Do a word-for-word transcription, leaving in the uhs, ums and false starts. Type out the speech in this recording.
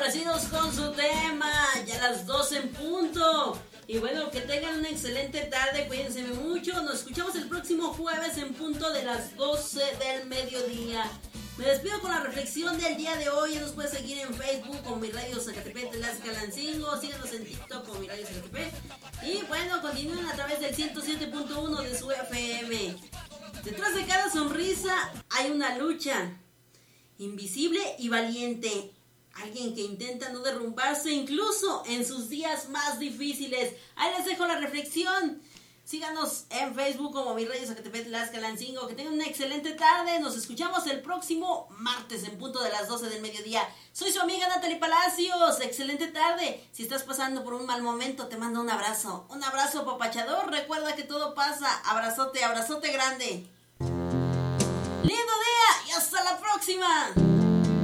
complacidos con su tema, ya las doce en punto. Y bueno, que tengan una excelente tarde, cuídense mucho. Nos escuchamos el próximo jueves en punto de las doce del mediodía. Me despido con la reflexión del día de hoy. Ya nos puedes seguir en Facebook con Mi Radio Zacatepec Tlaxcalancingo. Síganos en TikTok con Mi Radio Zacatepec. Y bueno, continúen a través del ciento siete punto uno de su F M. Detrás de cada sonrisa hay una lucha, invisible y valiente. Alguien que intenta no derrumbarse incluso en sus días más difíciles. Ahí les dejo la reflexión. Síganos en Facebook como Mi Radio Zacatepec Tlaxcalancingo. Que tengan una excelente tarde. Nos escuchamos el próximo martes en punto de las doce del mediodía. Soy su amiga Natalie Palacios. Excelente tarde. Si estás pasando por un mal momento, te mando un abrazo. Un abrazo papachador. Recuerda que todo pasa. Abrazote, abrazote grande. ¡Lindo día! Y hasta la próxima.